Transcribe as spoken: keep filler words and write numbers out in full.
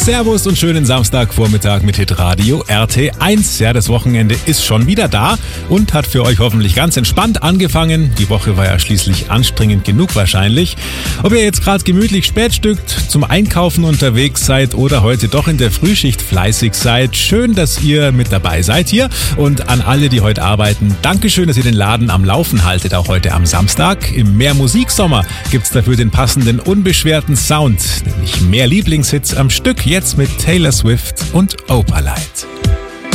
Servus und schönen Samstagvormittag mit Hitradio R T eins. Ja, das Wochenende ist schon wieder da und hat für euch hoffentlich ganz entspannt angefangen. Die Woche war ja schließlich anstrengend genug wahrscheinlich. Ob ihr jetzt gerade gemütlich spätstückt, zum Einkaufen unterwegs seid oder heute doch in der Frühschicht fleißig seid, schön, dass ihr mit dabei seid hier. Und an alle, die heute arbeiten, Dankeschön, dass ihr den Laden am Laufen haltet, auch heute am Samstag. Im Mehr Musiksommer gibt's dafür den passenden unbeschwerten Sound, nämlich mehr Lieblingshits am Stück, jetzt mit Taylor Swift und Opalite.